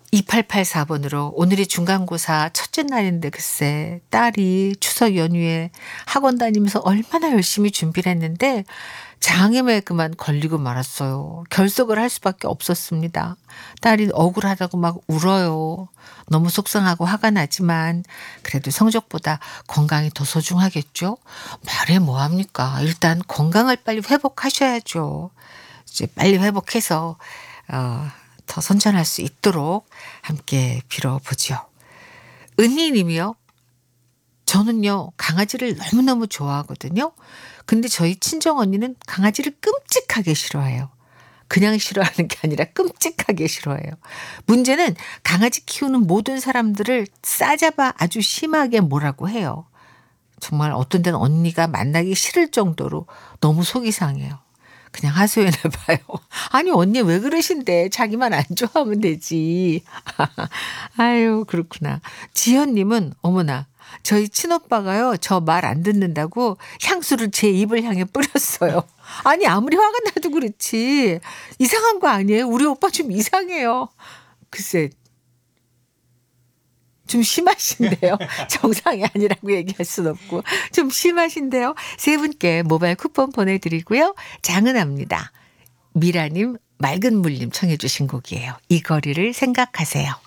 2884번으로 오늘이 중간고사 첫째 날인데 글쎄 딸이 추석 연휴에 학원 다니면서 얼마나 열심히 준비를 했는데 장염에 그만 걸리고 말았어요. 결석을 할 수밖에 없었습니다. 딸이 억울하다고 막 울어요. 너무 속상하고 화가 나지만 그래도 성적보다 건강이 더 소중하겠죠? 말해 뭐합니까? 일단 건강을 빨리 회복하셔야죠. 이제 빨리 회복해서 어, 더 선전할 수 있도록 함께 빌어보지요. 은희 님이요. 저는요, 강아지를 너무너무 좋아하거든요. 근데 저희 친정 언니는 강아지를 끔찍하게 싫어해요. 그냥 싫어하는 게 아니라 끔찍하게 싫어해요. 문제는 강아지 키우는 모든 사람들을 싸잡아 아주 심하게 뭐라고 해요. 정말 어떤 데는 언니가 만나기 싫을 정도로 너무 속이 상해요. 그냥 하소연해 봐요. 아니 언니 왜 그러신데 자기만 안 좋아하면 되지. 아유 그렇구나. 지현님은 어머나 저희 친오빠가요 저 말 안 듣는다고 향수를 제 입을 향해 뿌렸어요. 아니 아무리 화가 나도 그렇지 이상한 거 아니에요? 우리 오빠 좀 이상해요. 글쎄 좀 심하신데요. 정상이 아니라고 얘기할 순 없고 좀 심하신데요. 세 분께 모바일 쿠폰 보내드리고요. 장은합니다. 미라님 맑은 물님 청해 주신 곡이에요. 이 거리를 생각하세요.